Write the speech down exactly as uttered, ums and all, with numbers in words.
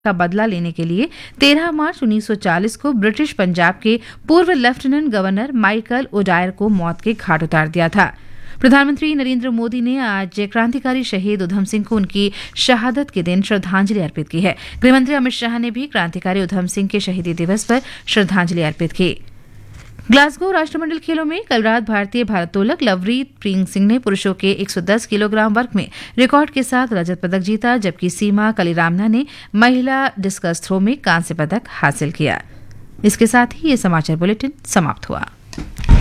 का बदला लेने के लिए तेरह मार्च उन्नीस सौ चालीस को ब्रिटिश पंजाब के पूर्व लेफ्टिनेंट गवर्नर माइकल ओडायर को मौत के घाट उतार दिया था। प्रधानमंत्री नरेंद्र मोदी ने आज क्रांतिकारी शहीद उधम सिंह को उनकी शहादत के दिन श्रद्धांजलि अर्पित की है। गृहमंत्री अमित शाह ने भी क्रांतिकारी उधम सिंह के शहीदी दिवस पर श्रद्धांजलि अर्पित की। ग्लासगो राष्ट्रमंडल खेलों में कल रात भारतीय भारोत्तोलक लवप्रीत सिंह ने पुरुषों के एक सौ दस किलोग्राम वर्ग में रिकॉर्ड के साथ रजत पदक जीता, जबकि सीमा कलीरामना ने महिला डिस्कस थ्रो में कांस्य पदक हासिल किया। इसके साथ ही ये समाचार बुलेटिन समाप्त हुआ।